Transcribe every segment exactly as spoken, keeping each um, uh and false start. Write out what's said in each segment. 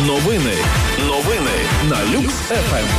Новини. Новини на Люкс еф ем.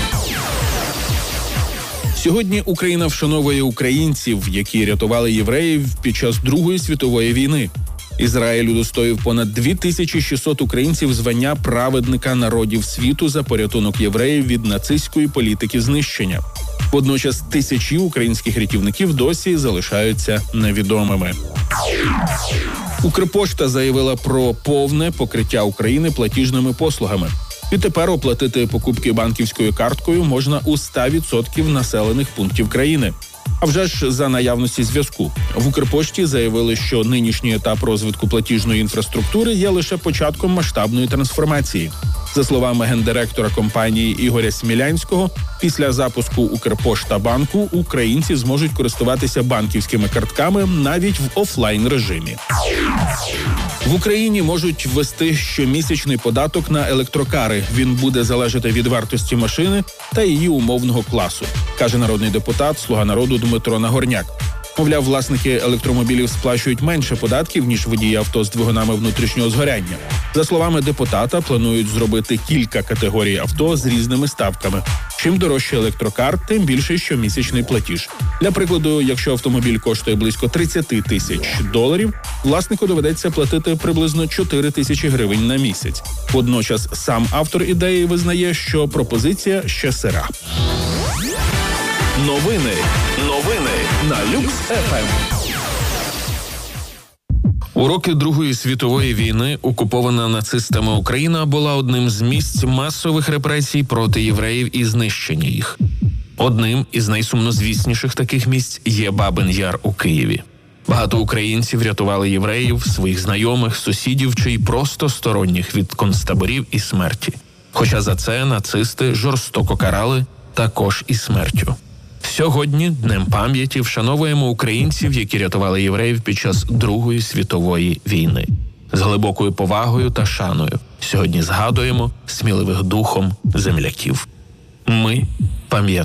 Сьогодні Україна вшановує українців, які рятували євреїв під час Другої світової війни. Ізраїль удостоїв понад дві тисячі шістсот українців звання праведника народів світу за порятунок євреїв від нацистської політики знищення. Водночас тисячі українських рятівників досі залишаються невідомими. Укрпошта заявила про повне покриття України платіжними послугами. Відтепер оплатити покупки банківською карткою можна у ста відсотках населених пунктів країни. А вже ж за наявності зв'язку. В Укрпошті заявили, що нинішній етап розвитку платіжної інфраструктури є лише початком масштабної трансформації. За словами гендиректора компанії Ігоря Смілянського, після запуску Укрпошта-банку українці зможуть користуватися банківськими картками навіть в офлайн-режимі. В Україні можуть ввести щомісячний податок на електрокари. Він буде залежати від вартості машини та її умовного класу, каже народний депутат «Слуга народу» Дмитро Нагорняк. Мовляв, власники електромобілів сплачують менше податків, ніж водії авто з двигунами внутрішнього згоряння. За словами депутата, планують зробити кілька категорій авто з різними ставками. Чим дорожче електрокар, тим більший щомісячний платіж. Для прикладу, якщо автомобіль коштує близько тридцять тисяч доларів, власнику доведеться платити приблизно чотири тисячі гривень на місяць. Водночас сам автор ідеї визнає, що пропозиція ще сира. Новини. Новини на Люкс еф ем. У роки Другої світової війни окупована нацистами Україна була одним з місць масових репресій проти євреїв і знищення їх. Одним із найсумнозвісніших таких місць є Бабин Яр у Києві. Багато українців рятували євреїв, своїх знайомих, сусідів чи й просто сторонніх від концтаборів і смерті. Хоча за це нацисти жорстоко карали також і смертю. Сьогодні, Днем пам'яті, вшановуємо українців, які рятували євреїв під час Другої світової війни. З глибокою повагою та шаною сьогодні згадуємо сміливих духом земляків. Ми пам'ятаємо.